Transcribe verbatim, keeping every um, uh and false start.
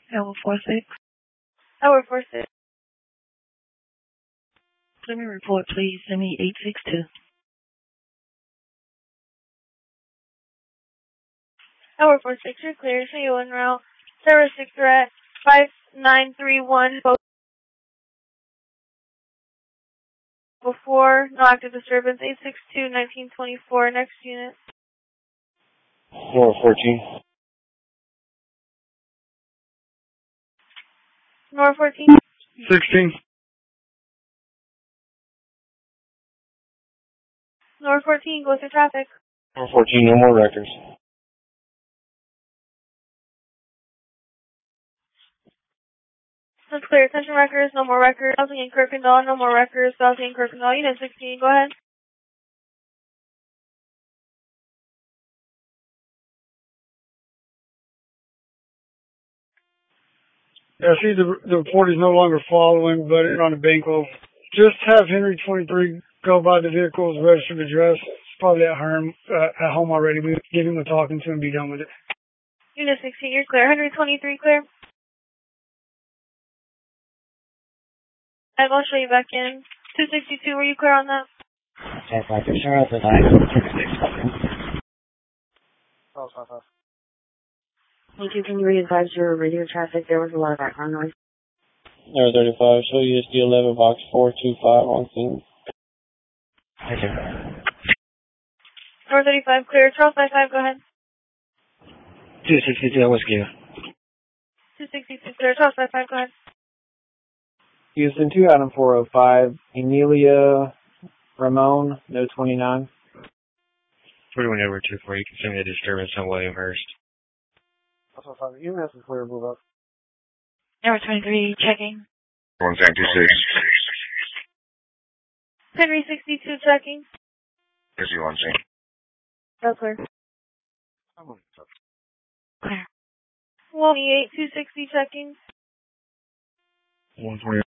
L four six. L four six. Let me report, please. Send me eight six two. L four six, you're clear. So you en route. Terroristic threat five nine three one. Before, no active disturbance. eight six two, nineteen twenty-four. Next unit. Nora fourteen. Nora fourteen. sixteen. Nora fourteen, go through traffic. Nora fourteen, no more records. That's clear. Attention records, no more records. Housing in Kirkendall, no more records. Housing in Kirkendall. Unit sixteen, go ahead. Yeah, see, the, the report is no longer following, but it's on the Bankwell. Just have Henry twenty-three go by the vehicle's registered address. It's probably at home, uh, at home already. We give him a talking to and be done with it. Unit sixteen, you're clear. one twenty-three, clear. I'll show you back in. two sixty-two, were you clear on that? That's like a sheriff and I. Thank you. Can you re-advise your radio traffic? There was a lot of background noise. Nora thirty-five, show U S D eleven, box four two five on scene. Thank you. Nora thirty-five, clear. Charles five five, go ahead. two sixty-two, whiskey. two sixty-two, clear. Charles five five, go ahead. Houston two, Adam four oh five. Emilia Ramon, no twenty-nine. forty-one over two four, you can send me a disturbance on Williamhurst. Also, five, U M S is clear, move up. Number twenty-three, checking. one seventy-six. Henry sixty-two, checking. Is you on scene? That's clear. Clear. one eight, two sixty, checking. one twenty.